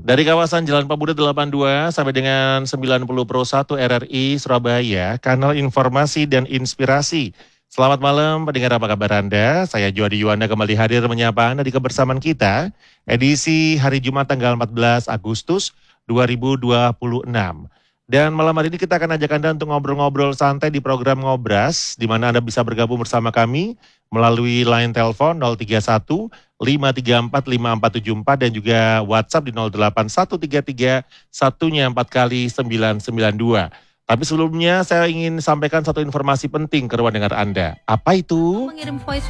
Dari kawasan Jalan Pemuda 82 sampai dengan 90 Pro 1 RRI Surabaya, kanal informasi dan inspirasi. Selamat malam pendengar, apa kabar Anda? Saya Juwadi Yuwana kembali hadir menyapa Anda di kebersamaan kita, edisi hari Jumat tanggal 14 Agustus 2026. Dan malam hari ini kita akan ajak Anda untuk ngobrol-ngobrol santai di program Ngobras, di mana Anda bisa bergabung bersama kami melalui line telepon 031 534 5474 dan juga WhatsApp di 08133 1-nya 4 kali 992. Tapi sebelumnya saya ingin sampaikan satu informasi penting ke ruang dengar Anda. Apa itu? Mengirim voice